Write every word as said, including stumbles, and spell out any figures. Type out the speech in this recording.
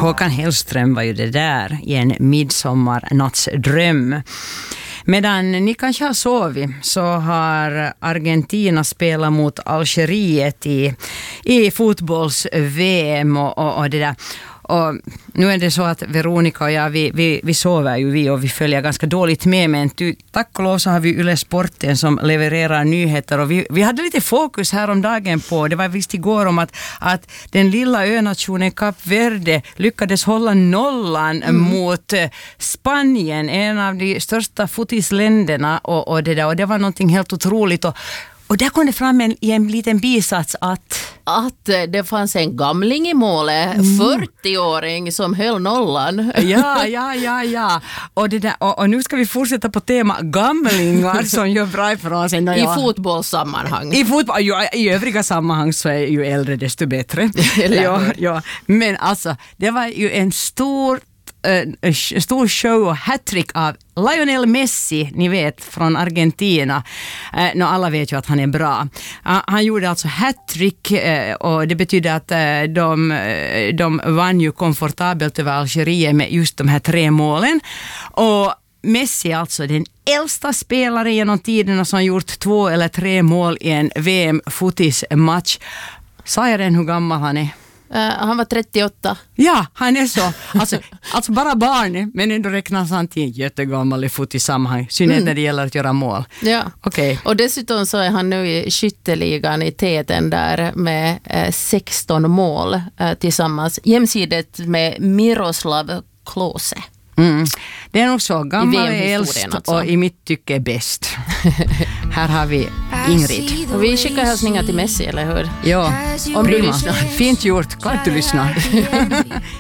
Håkan Hellström var ju det där i en midsommarnattsdröm. Medan ni kanske har sovit så har Argentina spelat mot Algeriet i, i fotbolls-V M och, och, och det där. Och nu är det så att Veronica och jag, vi, vi, vi sover ju vi och vi följer ganska dåligt med, men ty, tack och lov så har vi Yle Sporten som levererar nyheter och vi, vi hade lite fokus här om dagen på, det var visst igår om att, att den lilla önationen Kap Verde lyckades hålla nollan mm. mot Spanien, en av de största fotisländerna och, och det där, och det var någonting helt otroligt och Och där kom det fram en, i en liten bisats att... Att det fanns en gamling i målet, mm. fyrtio-åring som höll nollan. Ja, ja, ja, ja. Och, det där, och, och nu ska vi fortsätta på tema gamlingar som gör bra ifrån sig. I fotbollssammanhang. I, fotboll, ja, I övriga sammanhang så är ju äldre desto bättre. ja, ja. Men alltså, det var ju en stor... en stor show och hattrick av Lionel Messi, ni vet, från Argentina. Eh, no, alla vet ju att han är bra. Uh, han gjorde alltså hattrick eh, och det betyder att eh, de, de vann ju komfortabelt över Algeriet med just de här tre målen. Och Messi är alltså den äldsta spelare genom tiderna som gjort två eller tre mål i en V M-fotismatch. Sa jag den hur gammal han är? Uh, han var trettioåtta. Ja, han är så. Alltså, alltså bara barn, men ändå räknas han till en jättegammal i fotisammanhang. Synnerhet mm. när det gäller att göra mål. Ja, okay. Och dessutom så är han nu i skytteligan i täten där med eh, sexton mål eh, tillsammans. Jämsides med Miroslav Klose. Mm. Det är nog så. Gammal är äldst alltså. Och i mitt tycke är bäst. Här har vi Ingrid. Och vi skickar hälsningar till Messi, eller hur? Ja, om du lyssnar. Fint gjort, klart du lyssnar.